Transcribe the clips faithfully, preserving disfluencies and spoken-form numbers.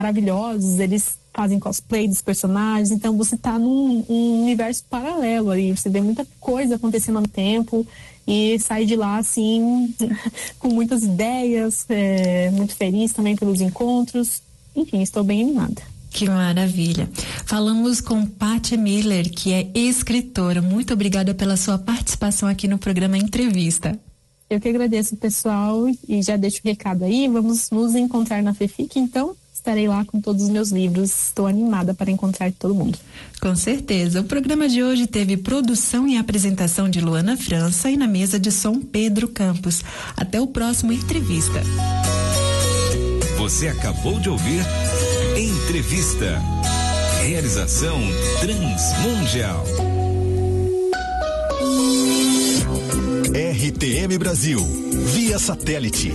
maravilhosos, eles fazem cosplay dos personagens, então você tá num um universo paralelo aí, você vê muita coisa acontecendo ao tempo e sai de lá assim com muitas ideias, é, muito feliz também pelos encontros, enfim, estou bem animada. Que maravilha. Falamos com Paty Miller, que é escritora. Muito obrigada pela sua participação aqui no programa Entrevista. Eu que agradeço, pessoal, e já deixo o recado aí, vamos nos encontrar na FEFIC, então estarei lá com todos os meus livros, estou animada para encontrar todo mundo. Com certeza. O programa de hoje teve produção e apresentação de Luana França e na mesa de som Pedro Campos. Até o próximo Entrevista. Você acabou de ouvir Entrevista. Realização Transmundial. R T M Brasil, via satélite.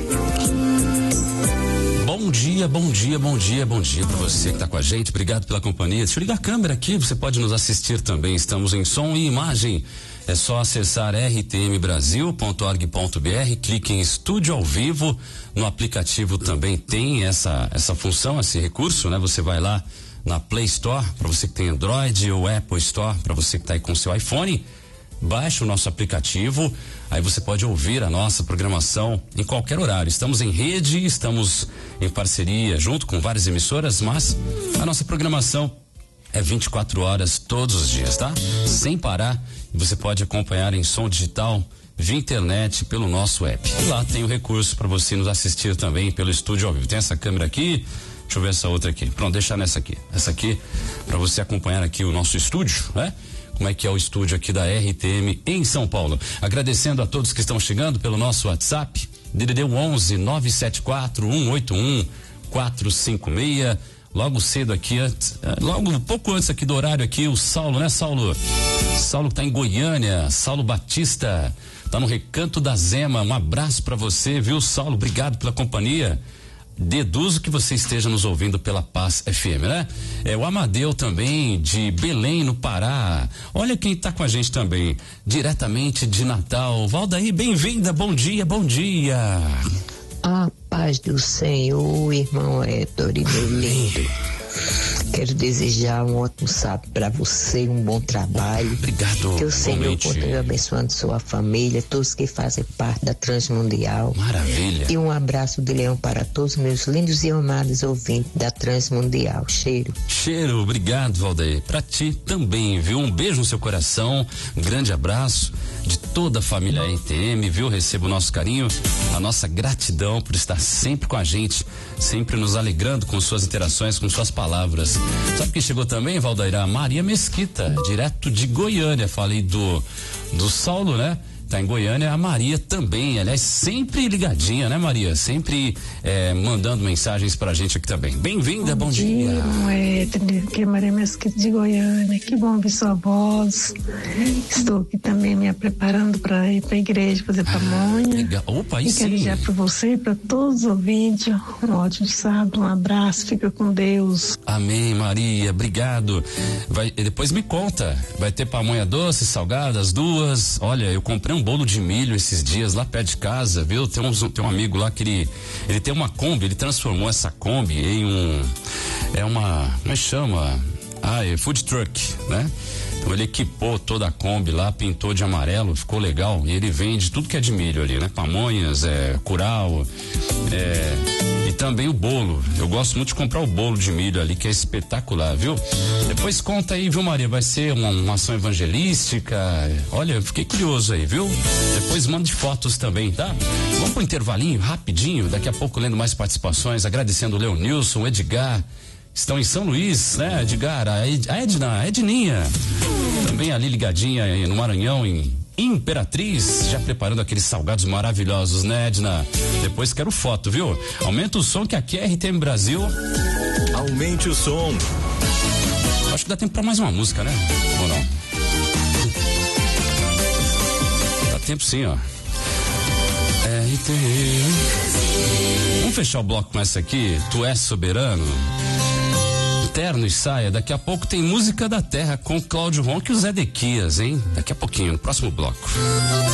Bom dia, bom dia, bom dia, bom dia para você que está com a gente. Obrigado pela companhia. Deixa eu ligar a câmera aqui, você pode nos assistir também. Estamos em som e imagem. É só acessar r t m brasil ponto org ponto b r, clique em Estúdio ao Vivo. No aplicativo também tem essa essa função, esse recurso, né? Você vai lá na Play Store, para você que tem Android, ou Apple Store, para você que está aí com seu iPhone. Baixe o nosso aplicativo, aí você pode ouvir a nossa programação em qualquer horário. Estamos em rede, estamos em parceria junto com várias emissoras, mas a nossa programação é vinte e quatro horas todos os dias, tá? Sem parar. E você pode acompanhar em som digital, via internet, pelo nosso app. E lá tem o recurso para você nos assistir também pelo estúdio ao vivo. Tem essa câmera aqui, deixa eu ver essa outra aqui. Pronto, deixar nessa aqui. Essa aqui, para você acompanhar aqui o nosso estúdio, né? Como é que é o estúdio aqui da R T M em São Paulo. Agradecendo a todos que estão chegando pelo nosso WhatsApp, D D D onze nove sete quatro um oito um quatro cinco seis. Logo cedo aqui, logo um pouco antes aqui do horário aqui, o Saulo, né, Saulo? Saulo tá em Goiânia, Saulo Batista, tá no Recanto da Zema. Um abraço para você, viu, Saulo? Obrigado pela companhia. Deduzo que você esteja nos ouvindo pela Paz F M, né? É o Amadeu também, de Belém, no Pará. Olha quem tá com a gente também, diretamente de Natal. Valdaí, bem-vinda, bom dia, bom dia. A paz do Senhor, irmão Héctor e meu lindo. Quero desejar um ótimo sábado para você, um bom trabalho. Obrigado. Que o Senhor continue abençoando sua família, todos que fazem parte da Transmundial. Maravilha. E um abraço de leão para todos meus lindos e amados ouvintes da Transmundial. Cheiro. Cheiro, obrigado, Valdeir. Pra ti também, viu? Um beijo no seu coração, um grande abraço de toda a família R T M, viu? Receba o nosso carinho, a nossa gratidão por estar sempre com a gente, sempre nos alegrando com suas interações, com suas palavras. Sabe quem chegou também, Valdairá? Maria Mesquita, direto de Goiânia. Falei do do Saulo, né? Tá em Goiânia, a Maria também, aliás, sempre ligadinha, né, Maria? Sempre é, mandando mensagens pra gente aqui também. Bem-vinda, bom, bom dia. Bom dia, aqui é Maria Mesquita de Goiânia, que bom ouvir sua voz. Estou aqui também me preparando para ir pra igreja, fazer pamonha. Ah, opa, aí e sim. quero desejar pra você e pra todos os ouvintes um ótimo sábado, um abraço, fica com Deus. Amém, Maria, obrigado. Vai, depois me conta, vai ter pamonha doce, salgada, as duas. Olha, eu comprei um bolo de milho esses dias lá perto de casa, viu? Tem um, tem um amigo lá que ele, ele tem uma Kombi, ele transformou essa Kombi em um, é uma, como é que chama? Ah, é food truck, né? Então ele equipou toda a Kombi lá, pintou de amarelo, ficou legal, e ele vende tudo que é de milho ali, né? Pamonhas, é, curau, é, e também o bolo. Eu gosto muito de comprar o bolo de milho ali, que é espetacular, viu? Depois conta aí, viu, Maria? Vai ser uma, uma ação evangelística. Olha, eu fiquei curioso aí, viu? Depois mande fotos também, tá? Vamos pro intervalinho, rapidinho, daqui a pouco lendo mais participações, agradecendo o Leonilson, o Edgar. Estão em São Luís, né, Edgar? A, Ed, a Edna, a Edninha. Também ali ligadinha no Maranhão, em Imperatriz, já preparando aqueles salgados maravilhosos, né, Edna? Depois quero foto, viu? Aumenta o som que aqui é R T M Brasil. Aumente o som. Acho que dá tempo pra mais uma música, né? Ou não? Dá tempo sim, ó. R T M. Vamos fechar o bloco com essa aqui? Tu és soberano. Terno e saia, daqui a pouco tem música da terra com Cláudio Ronco e o Zé Dequias, hein? Daqui a pouquinho, no próximo bloco.